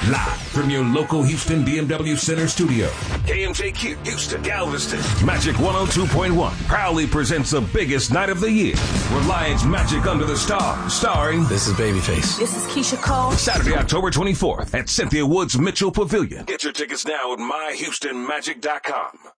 Live from your local Houston BMW Center studio. KMJQ, Houston, Galveston. Magic 102.1 proudly presents the biggest night of the year. Reliance Magic Under the Stars, starring... This is Babyface. This is Keisha Cole. Saturday, October 24th at Cynthia Woods Mitchell Pavilion. Get your tickets now at myhoustonmagic.com.